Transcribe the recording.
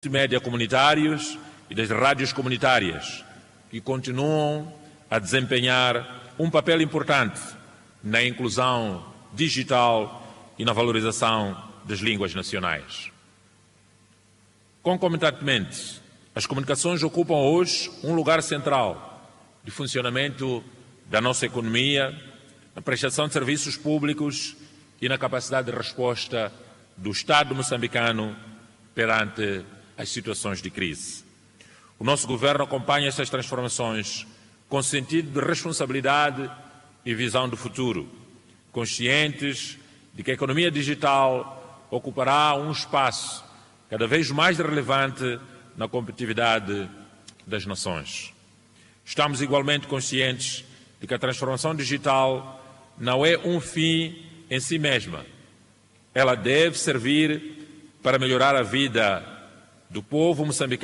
multimédia comunitários e das rádios comunitárias, que continuam a desempenhar um papel importante na inclusão digital e na valorização das línguas nacionais. Concomitantemente, as comunicações ocupam hoje um lugar central de funcionamento da nossa economia, na prestação de serviços públicos e na capacidade de resposta do Estado moçambicano perante as situações de crise. O nosso governo acompanha estas transformações com sentido de responsabilidade e visão do futuro, conscientes de que a economia digital ocupará um espaço cada vez mais relevante na competitividade das nações. Estamos igualmente conscientes de que a transformação digital não é um fim em si mesma. Ela deve servir para melhorar a vida do povo moçambicano